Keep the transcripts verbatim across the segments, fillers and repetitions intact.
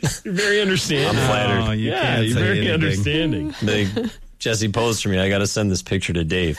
You're very understanding. I'm flattered. Oh, you yeah, can't you're say very anything. understanding. Big Jesse posed for me. I got to send this picture to Dave.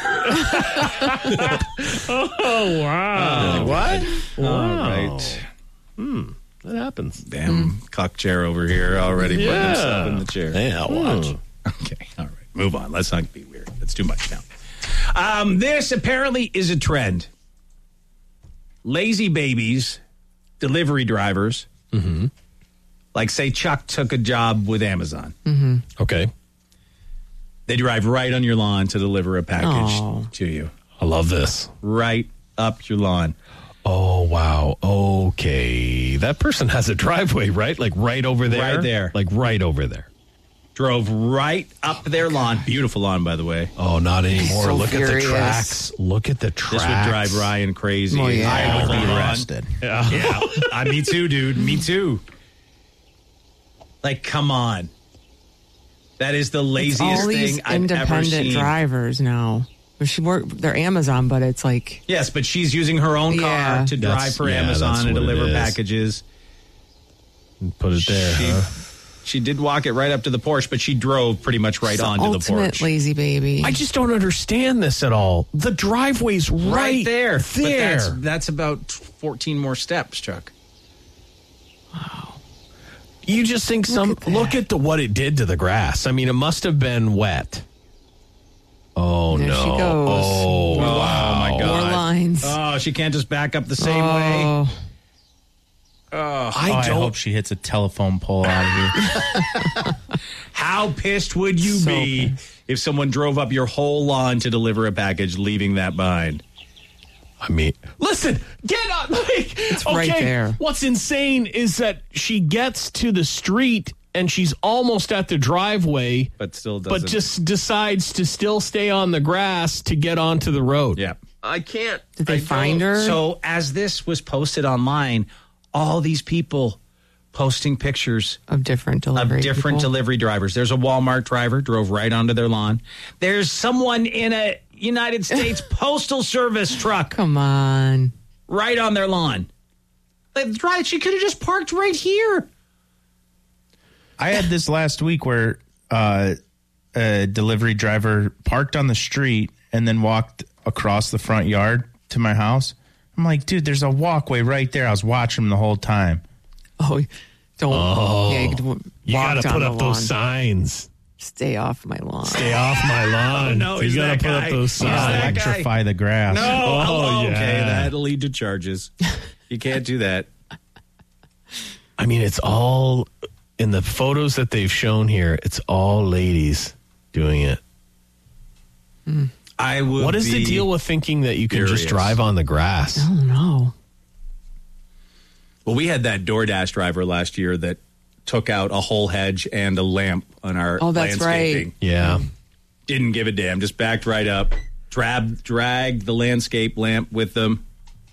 Oh, wow. Uh, what? Wow. All right. That happens. Damn cock chair over here already putting Yeah. himself in the chair. Hey, I'll watch. Okay, all right. Move on. Let's not be weird. That's too much now. Um, this apparently is a trend. Lazy babies, delivery drivers, Mm-hmm. like say Chuck took a job with Amazon. Okay. They drive right on your lawn to deliver a package Oh. to you. I love this. Right up your lawn. Oh, wow. Okay. That person has a driveway, right? Like right over there? Right there. Like right over there. Drove right up their lawn. Beautiful lawn, by the way. Oh, not anymore. So Look furious. at the tracks. Look at the tracks. This would drive Ryan crazy. Oh, yeah. I I would would be be arrested. Yeah. Yeah, uh, me too, dude. Me too. Like, come on. That is the It's laziest all these thing I've ever independent seen. drivers now. She work. They're Amazon, but it's like Yes, but she's using her own car Yeah. to drive That's- for yeah, that's Amazon and what it deliver is. packages. Put it there, She, huh? she did walk it right up to the porch, but she drove pretty much right it's the onto the ultimate porch. lazy baby. I just don't understand this at all. The driveway's right, right there. There. But that's, that's about fourteen more steps, Chuck. You just think some at that. look at the what it did to the grass. I mean, it must have been wet. Oh There no! she goes. Oh Oh, wow! my God. More lines. Oh, she can't just back up the same way. Oh, I Oh, I don't. hope she hits a telephone pole out of here. How pissed would you So be if someone drove up your whole lawn to deliver a package, leaving that behind? I mean, listen, get up. Like, It's okay, right there. What's insane is that she gets to the street and she's almost at the driveway, But still doesn't. but just decides to still stay on the grass to get onto the road. Yeah. I can't. did they I find don't- her? So as this was posted online, all these people posting pictures of different of delivery. different people. delivery drivers. There's a Walmart driver, drove right onto their lawn. There's someone in a United States Postal Service truck Come on. right on their lawn. That's right. She could have just parked right here. I had this last week where uh, a delivery driver parked on the street and then walked across the front yard to my house. I'm like, dude, there's a walkway right there. I was watching him the whole time. Oh, don't. Oh, yeah, you could w- You walk got to down put the up those lawn. signs. Stay off my lawn. Stay off my lawn. no, you he's got to that put guy. up those He's that signs. guy. Electrify the grass. No, Oh, hello. yeah. Okay, that'll lead to charges. You can't do that. I mean, it's all in the photos that they've shown here. It's all ladies doing it. I would. What is the be- deal with thinking that you can furious. just drive on the grass? Oh no. Well, we had that DoorDash driver last year that took out a whole hedge and a lamp on our Oh, that's landscaping. right. Yeah. Didn't give a damn. Just backed right up. Drab, dragged the landscape lamp with them.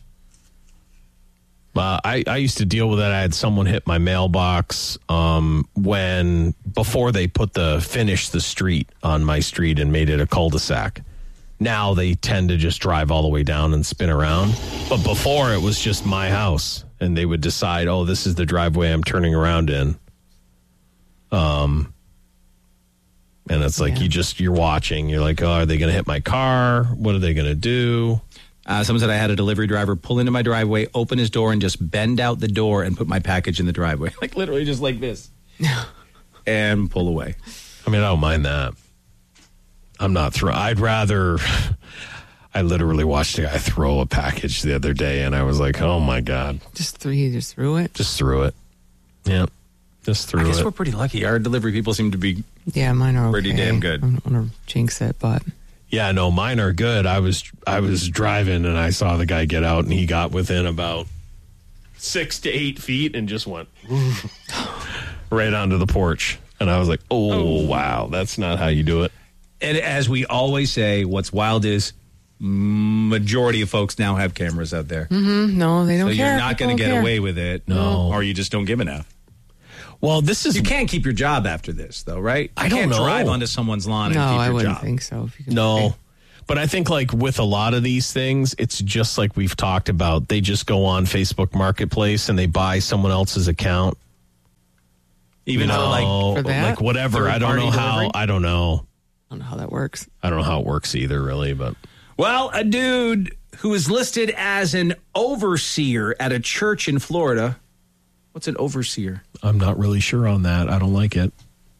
Uh, I, I used to deal with that. I had someone hit my mailbox um, when before they put the finished the street on my street and made it a cul-de-sac. Now they tend to just drive all the way down and spin around. But before it was just my house, and they would decide, oh, this is the driveway I'm turning around in. Um, and it's like Yeah. you just you're watching. You're like, oh, are they going to hit my car? What are they going to do? Uh, someone said I had a delivery driver pull into my driveway, open his door, and just bend out the door and put my package in the driveway. Like literally just like this. And pull away. I mean, I don't mind that. I'm not throw. I'd rather. I literally watched a guy throw a package the other day, and I was like, "Oh my god!" Just threw you just threw it. Just threw it. Yeah, just threw I guess it. we're pretty lucky. Our delivery people seem to be. Yeah, mine are Pretty okay. damn good. I don't want to jinx it, but Yeah, no, mine are good. I was I was driving, and I saw the guy get out, and he got within about six to eight feet, and just went right onto the porch. And I was like, "Oh, wow, that's not how you do it." And as we always say, what's wild is majority of folks now have cameras out there. mm, no, they don't So care. you're not going to People get don't care. away with it. No. Or you just don't give enough. Well, this is You can't keep your job after this, though, right? I You don't can't know. drive onto someone's lawn and No, keep your I wouldn't job. think so. If you could No. But I think like with a lot of these things, it's just like we've talked about. They just go on Facebook Marketplace and they buy someone else's account. Even though, like, For that? like whatever. I don't know Third-party how. delivery? I don't know. I don't know how that works. I don't know how it works either, really. But well, a dude who is listed as an overseer at a church in Florida. What's an overseer? I'm not really sure on that. I don't like it.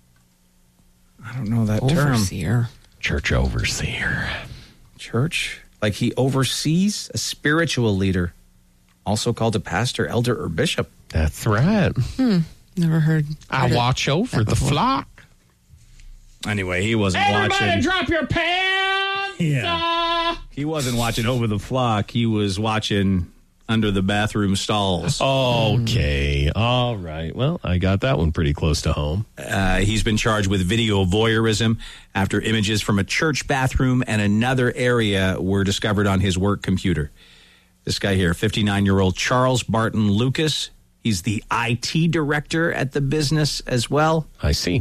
I don't know that term. Overseer. Church overseer. Church? Like he oversees a spiritual leader, also called a pastor, elder, or bishop. That's right. Never heard. I heard it. watch over the before. flock. Anyway, he wasn't watching. drop your pants. Yeah. He wasn't watching Over the Flock. He was watching Under the Bathroom Stalls. Okay. All right. Well, I got that one pretty close to home. Uh, he's been charged with video voyeurism after images from a church bathroom and another area were discovered on his work computer. This guy here, fifty-nine-year-old Charles Barton Lucas. He's the I T director at the business as well. I see.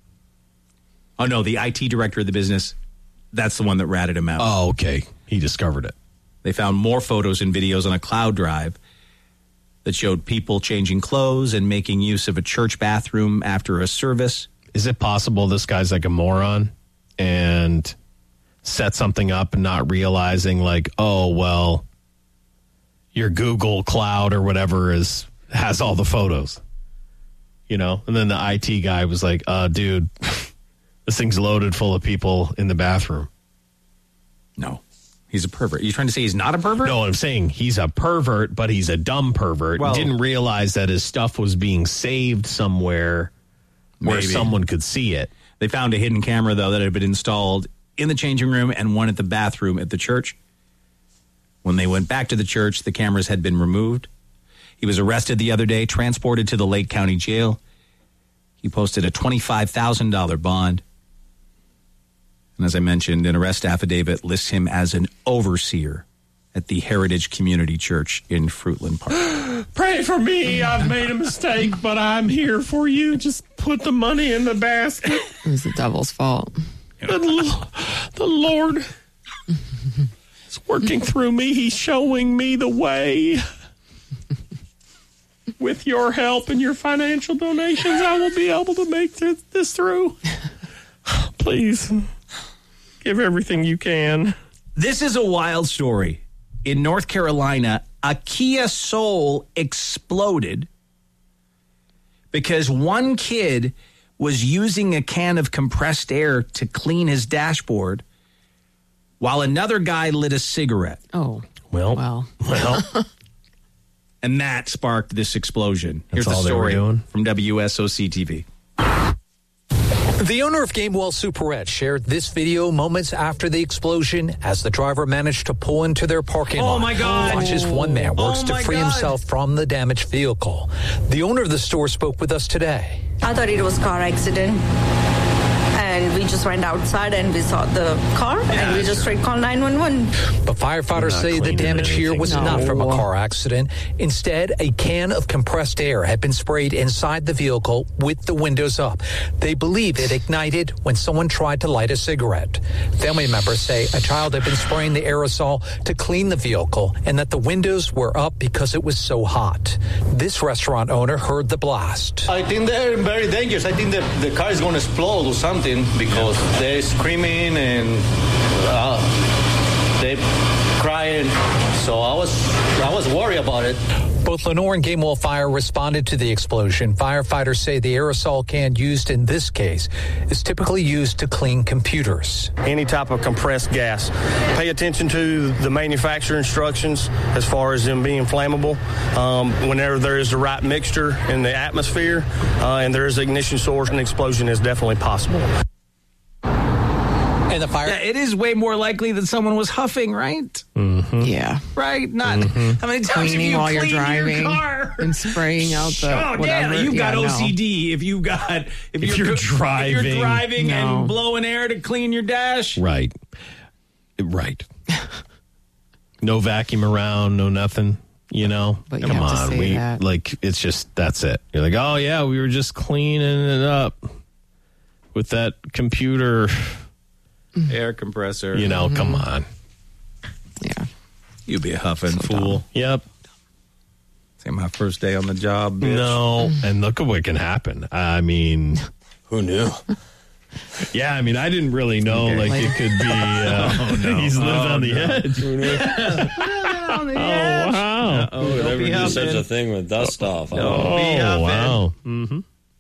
Oh, no, the I T director of the business. That's the one that ratted him out. Oh, okay. He discovered it. They found more photos and videos on a cloud drive that showed people changing clothes and making use of a church bathroom after a service. Is it possible this guy's like a moron and set something up and not realizing like, oh, well, your Google Cloud or whatever is has all the photos, you know? And then the I T guy was like, uh, dude, this thing's loaded full of people in the bathroom. No, he's a pervert. Are you trying to say he's not a pervert? No, I'm saying he's a pervert, but he's a dumb pervert. Well- Didn't realize that his stuff was being saved somewhere where Maybe. someone could see it. They found a hidden camera, though, that had been installed in the changing room and one at the bathroom at the church. When they went back to the church, the cameras had been removed. He was arrested the other day, transported to the Lake County Jail. He posted a twenty-five thousand dollars bond. And as I mentioned, an arrest affidavit lists him as an overseer at the Heritage Community Church in Fruitland Park. Pray for me. I've made a mistake, but I'm here for you. Just put the money in the basket. It was the devil's fault. The, the Lord is working through me. He's showing me the way. With your help and your financial donations, I will be able to make th- this through. Please, give everything you can. This is a wild story. In North Carolina, a Kia Soul exploded because one kid was using a can of compressed air to clean his dashboard while another guy lit a cigarette. Oh, Well, well. well. And that sparked this explosion. Here's That's all the they were story doing? from W S O C T V. The owner of Gamewell Superette shared this video moments after the explosion as the driver managed to pull into their parking Oh, lot. my God. Watch as one man works Oh, to my free God. himself from the damaged vehicle. The owner of the store spoke with us today. I thought it was a car accident. And we just went outside and we saw the car and we just straight called nine one one. But firefighters not say the cleaning damage here anything. was No. not from a car accident. Instead, a can of compressed air had been sprayed inside the vehicle with the windows up. They believe it ignited when someone tried to light a cigarette. Family members say a child had been spraying the aerosol to clean the vehicle and that the windows were up because it was so hot. This restaurant owner heard the blast. I think they're very dangerous. I think the, the car is going to explode or something because they're screaming and uh, they crying. So I was I was worried about it. Both Lenore and Gamewell Fire responded to the explosion. Firefighters say the aerosol can used in this case is typically used to clean computers. Any type of compressed gas. Pay attention to the manufacturer instructions as far as them being flammable. Um, whenever there is the right mixture in the atmosphere uh, and there is ignition source, an explosion is definitely possible. And the fire. Yeah, it is way more likely that someone was huffing, right? Yeah. Right? Not how many times have Cleaning you while you're cleaned driving your car? and spraying out the Oh, whatever. yeah, you've got Yeah, no. O C D if you got if, If you're, you're go- if driving. you're driving No. and blowing air to clean your dash. Right. Right. No vacuum around, no nothing, you know? But you Come have to on. say we that. like it's just that's it. You're like, "Oh yeah, we were just cleaning it up with that computer." Air compressor. You know, come on. Yeah. You be a huffing fool. Yep. Say my first day on the job, bitch. No, and look at what can happen. I mean, Who knew? yeah, I mean, I didn't really know. Okay. Like, it could be, uh, Oh, no. he's lived Oh, on the no. edge. on the Oh, wow. Oh, Who would don't ever be do such huffing. a thing with dust off? No. Oh, be huffing. wow. Mm-hmm.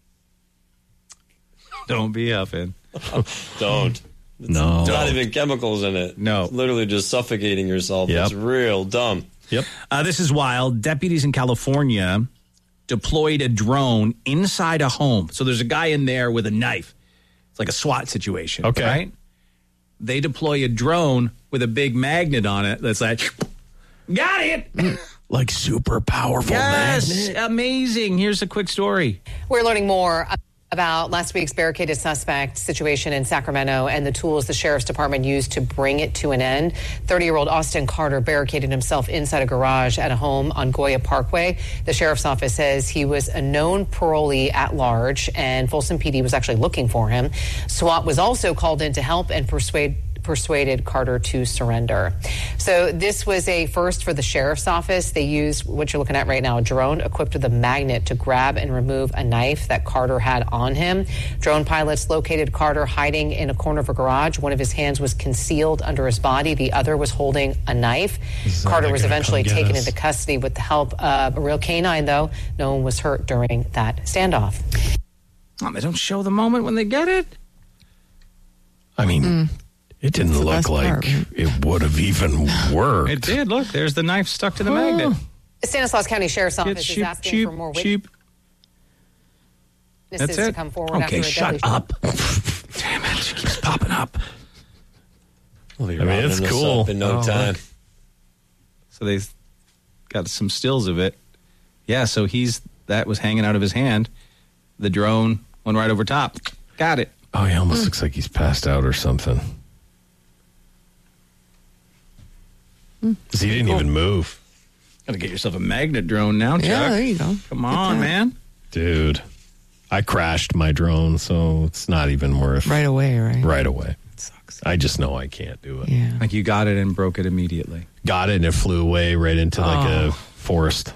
Don't be huffing. Don't. It's No. not even chemicals in it. No. It's literally just suffocating yourself. Yep. It's real dumb. Yep. Uh, this is wild. Deputies in California deployed a drone inside a home. So there's a guy in there with a knife. It's like a SWAT situation. Okay. Right? They deploy a drone with a big magnet on it that's like, got it. Like super powerful Yes. magnet. Amazing. Here's a quick story. We're learning more about last week's barricaded suspect situation in Sacramento and the tools the sheriff's department used to bring it to an end. thirty-year-old Austin Carter barricaded himself inside a garage at a home on Goya Parkway. The sheriff's office says he was a known parolee at large, and Folsom P D was actually looking for him. SWAT was also called in to help and persuade persuaded Carter to surrender. So this was a first for the sheriff's office. They used what you're looking at right now, a drone equipped with a magnet to grab and remove a knife that Carter had on him. Drone pilots located Carter hiding in a corner of a garage. One of his hands was concealed under his body. The other was holding a knife. Carter was eventually taken into custody with the help of a real canine, though. No one was hurt during that standoff. Oh, they don't show the moment when they get it. I mean, it didn't the look best like part. it would have even worked. It did. Look, there's the knife stuck to the magnet. The Stanislaus County Sheriff's Office It's is cheap, asking cheap, for more cheap. witnesses That's to it. come forward Okay, after a shut deadly up. Damn it, she keeps popping up. We'll be I mean, rounding it's this cool. up in no Oh, time. look. So they got some stills of it. Yeah, so he's that was hanging out of his hand. The drone went right over top. Got it. Oh, he almost looks like he's passed out or something. Because he didn't even move. Gotta get yourself a magnet drone now, Chuck. Yeah, there you go. Come Get on, that. man. Dude, I crashed my drone, so it's not even worth Right away, right? right away. Sucks. I just know I can't do it. Yeah. Like you got it and broke it immediately. Got it and it flew away right into like Oh. a forest.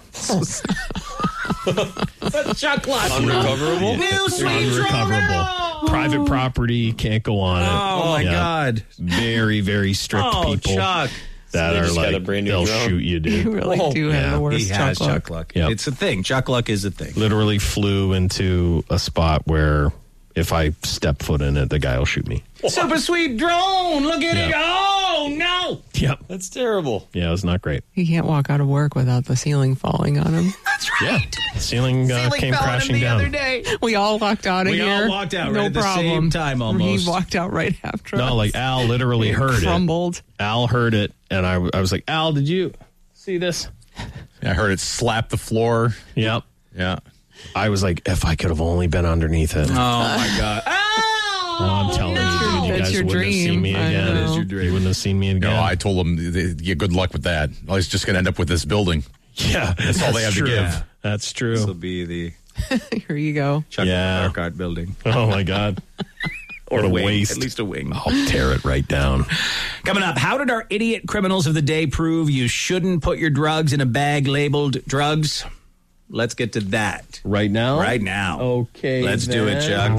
Chuck Luck. Unrecoverable? New sweet Unrecoverable. Private property, can't go on it. Oh, my Yeah. God. Very, very strict Oh, people Chuck. that They are just got like, a brand new they'll drone. shoot you, dude. You really Oh, do have yeah. the worst He has Chuck Luck. Chuck Luck. Yep. It's a thing. Chuck Luck is a thing. Literally flew into a spot where if I step foot in it, the guy will shoot me. Super sweet drone. Look at it. Yeah. Oh, no. Yep. That's terrible. Yeah, it was not great. He can't walk out of work without the ceiling falling on him. That's right. Yeah. The ceiling, uh, Ceiling came fell on him crashing the down. other day. We all walked out of We all here. walked out no right at the problem. same time almost. He walked out right after us. No, like Al literally It heard crumbled. it. Al heard it, and I, I was like, Al, did you see this? I heard it slap the floor. Yep. Yeah. I was like, if I could have only been underneath it. Oh, my God. Oh, I'm telling you, dude, you That's guys your wouldn't have seen dream. me I again. know. That is your dream. You wouldn't have seen me again. No, I told them, yeah, good luck with that. I was just going to end up with this building. yeah, That's all they have to true. give. That's This will true. be the Here you go. Chuck Yeah. Dark Art building. Oh my God. Or What a wing. waste. At least a wing. I'll tear it right down. Coming up, how did our idiot criminals of the day prove you shouldn't put your drugs in a bag labeled drugs? Let's get to that Right now? right now. Okay. Let's do it, Chuck.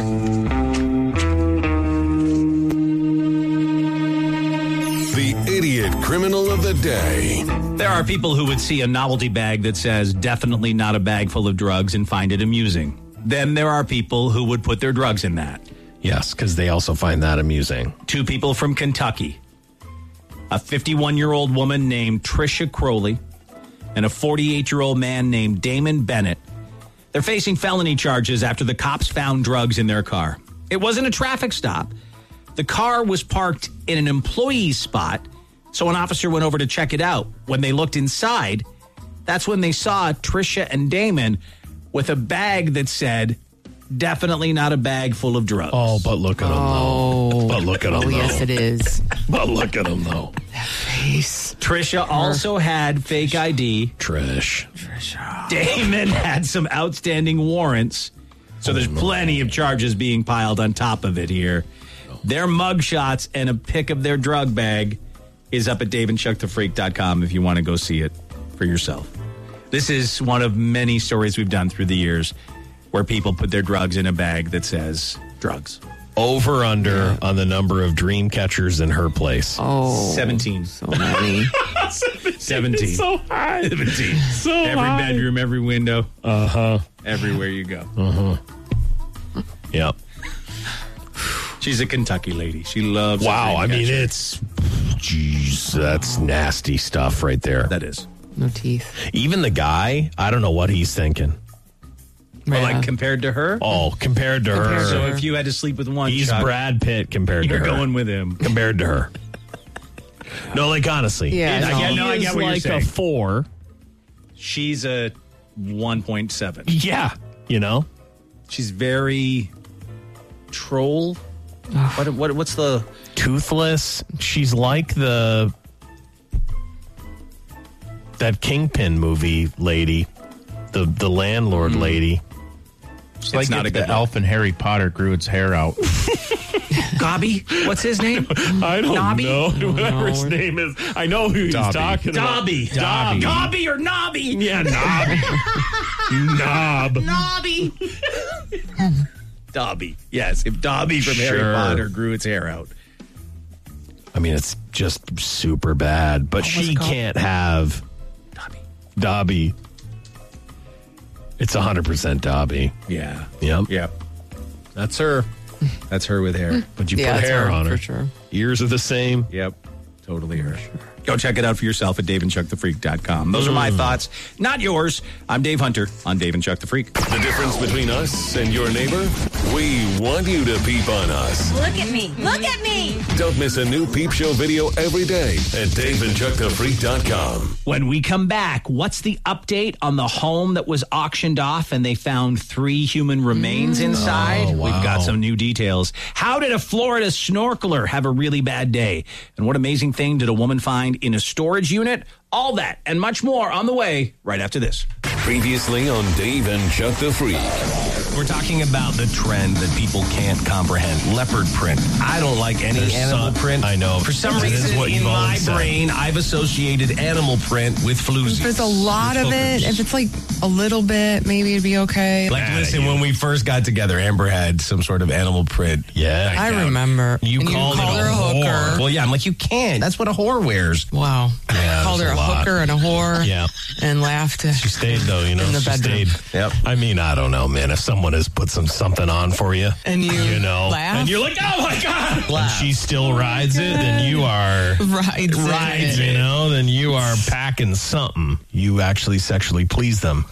The idiot criminal of the day. There are people who would see a novelty bag that says definitely not a bag full of drugs and find it amusing. Then there are people who would put their drugs in that. Yes, because they also find that amusing. Two people from Kentucky. A fifty-one-year-old woman named Tricia Crowley and a forty-eight-year-old man named Damon Bennett. They're facing felony charges after the cops found drugs in their car. It wasn't a traffic stop. The car was parked in an employee's spot, so an officer went over to check it out. When they looked inside, that's when they saw Tricia and Damon with a bag that said, definitely not a bag full of drugs. Oh, but look at them, Oh. though. But look at them, Oh, though. yes, it is. But look at them, though. Face. Tricia also had fake I D. Trish. Damon had some outstanding warrants. So there's plenty of charges being piled on top of it here. Their mugshots and a pic of their drug bag is up at dave and chuck the freak dot com if you want to go see it for yourself. This is one of many stories we've done through the years where people put their drugs in a bag that says drugs. Over under on the number of dream catchers in her place. Oh, seventeen. So many. seventeen. So high. seventeen. So every high. bedroom, every window. Uh huh. Everywhere you go. Uh huh. Yep. She's a Kentucky lady. She loves. Wow. I mean, catcher. it's. Jeez, that's nasty stuff right there. That is. No teeth. Even the guy, I don't know what he's thinking. Well, Yeah. like compared to her? Oh, compared to Compared her. to So her. if you had to sleep with one, He's Chuck, Brad Pitt compared you're to her. going with him. Compared to her. No, like honestly. Yeah, It's- no. I get- no, I he get is what you're like saying. a four. She's a one point seven. Yeah. You know? She's very troll. what, what what's the Toothless. She's like the that Kingpin movie lady. The the landlord Hmm. lady. It's like not if a good the elf in Harry Potter grew its hair out. Gobby? What's his name? I don't Nobby? know. Whatever his No. name is. I know who he's Dobby. talking about. Dobby. Dobby. Gobby or Nobby? Yeah, Nobby. Knob. Nobby. Dobby. Yes, if Dobby from Harry Sure. Potter grew its hair out. I mean, it's just super bad. But she can't have Dobby. Dobby. It's one hundred percent Dobby. Yeah. Yep. Yep. That's her. That's her with hair. But you Yeah, put that's hair her, on her. for sure. Ears are the same. Yep. Totally her. Go check it out for yourself at dave and chuck the freak dot com. Those are my thoughts, not yours. I'm Dave Hunter on Dave and Chuck the Freak. The difference between us and your neighbor? We want you to peep on us. Look at me. Look at me. Don't miss a new Peep Show video every day at dave and chuck the freak dot com. When we come back, what's the update on the home that was auctioned off and they found three human remains inside? Oh, wow. We've got some new details. How did a Florida snorkeler have a really bad day? And what amazing thing did a woman find in a storage unit? All that and much more on the way right after this. Previously on Dave and Chuck the Freak. We're talking about the trend that people can't comprehend. Leopard print. I don't like any There's animal some- print. I know. For some That is reason, what in you've my always said. brain, I've associated animal print with floozies. If it's a lot with of it, hookers. if it's like a little bit, maybe it'd be okay. Like, listen, when we first got together, Amber had some sort of animal print. Yeah. I remember. You And you called, called it her a hooker. Well, yeah, I'm like, you can't. That's what a whore wears. Wow. Yeah, Called her there's a a lot. hooker and a whore. Yeah. And laughed. She stayed though, you know. In the she bedroom. stayed. Yep. I mean, I don't know, man. If someone has put some something on for you, And you you know, laugh? and you're like, oh my god, and Laugh. she still rides it, then you are Rides it. rides, you know, then you are packing something. You actually sexually please them.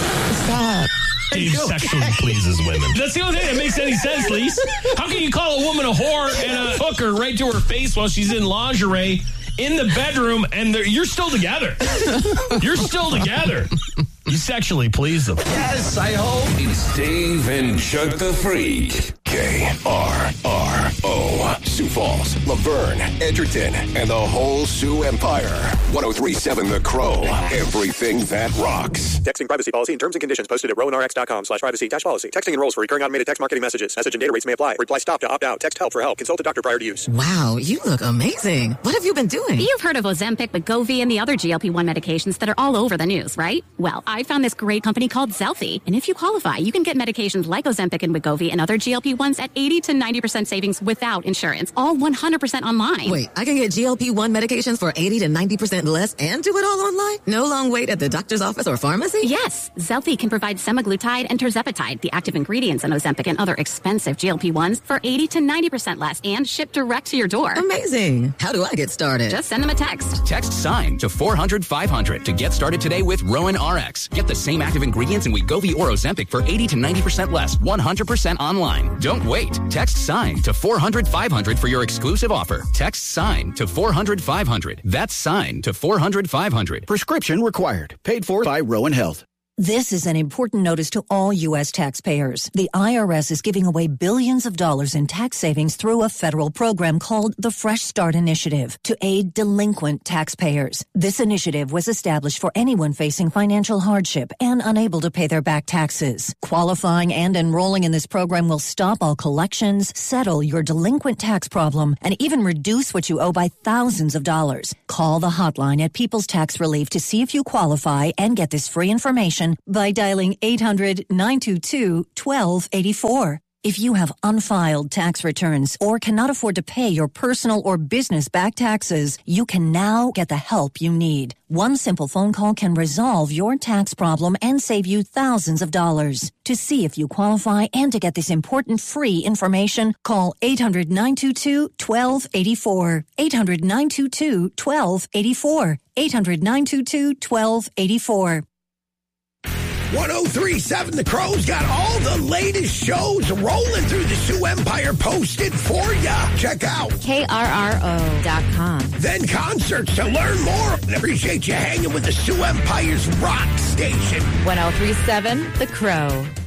Stop. Dave sexually pleases women. That's the only thing that makes any sense, Lise. How can you call a woman a whore and a hooker right to her face while she's in lingerie in the bedroom and they're- you're still together? You're still together. You sexually please them. Yes, I hope. It's Dave and Chuck the Freak. K R R O. Sioux Falls, Laverne, Edgerton, and the whole Sioux Empire. one oh three point seven The Crow. Everything that rocks. Texting privacy policy and terms and conditions posted at rowan r x dot com slash privacy dash policy. Texting enrolls for recurring automated text marketing messages. Message and data rates may apply. Reply stop to opt out. Text help for help. Consult a doctor prior to use. Wow, you look amazing. What have you been doing? You've heard of Ozempic, Wegovy, and the other G L P one medications that are all over the news, right? Well, I found this great company called Zelfie. And if you qualify, you can get medications like Ozempic and Wegovy and other G L P ones at eighty to ninety percent savings without insurance. All one hundred percent online. Wait, I can get G L P one medications for eighty to ninety percent less and do it all online? No long wait at the doctor's office or pharmacy? Yes, Zelfie can provide semaglutide and tirzepatide, the active ingredients in Ozempic and other expensive G L P ones, for eighty to ninety percent less and shipped direct to your door. Amazing. How do I get started? Just send them a text. Text SIGN to four hundred five hundred to get started today with Rowan R X. Get the same active ingredients in Wegovy or Ozempic for eighty to ninety percent less, one hundred percent online. Don't wait. Text SIGN to four hundred five hundred for your exclusive offer. Text SIGN to four hundred five hundred. That's SIGN to four hundred five hundred. Prescription required. Paid for by Rowan Health. This is an important notice to all U S taxpayers. The I R S is giving away billions of dollars in tax savings through a federal program called the Fresh Start Initiative to aid delinquent taxpayers. This initiative was established for anyone facing financial hardship and unable to pay their back taxes. Qualifying and enrolling in this program will stop all collections, settle your delinquent tax problem, and even reduce what you owe by thousands of dollars. Call the hotline at People's Tax Relief to see if you qualify and get this free information by dialing eight hundred, nine two two, one two eight four. If you have unfiled tax returns or cannot afford to pay your personal or business back taxes, you can now get the help you need. One simple phone call can resolve your tax problem and save you thousands of dollars. To see if you qualify and to get this important free information, call eight hundred, nine two two, one two eight four. eight hundred, nine two two, one two eight four. eight hundred, nine two two, one two eight four. one oh three point seven The Crow's got all the latest shows rolling through the Sioux Empire posted for ya. Check out K R R O dot com. Then concerts to learn more. And appreciate you hanging with the Sioux Empire's rock station. one oh three point seven The Crow.